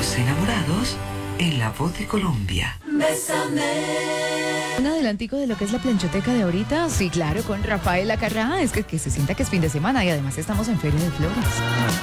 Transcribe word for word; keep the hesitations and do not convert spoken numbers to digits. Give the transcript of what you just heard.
Los enamorados en La Voz de Colombia. Un adelantico de lo que es la planchoteca de ahorita. Sí, claro, con Rafaela Carrá. Es que, que se sienta que es fin de semana y además estamos en Feria de Flores.